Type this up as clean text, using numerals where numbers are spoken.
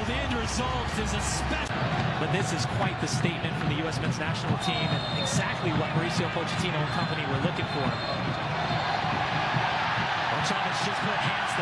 Well, the end result is a special. But this is quite the statement from the U.S. men's national team and exactly what Mauricio Pochettino and company were looking for. Well, Chavez just put hands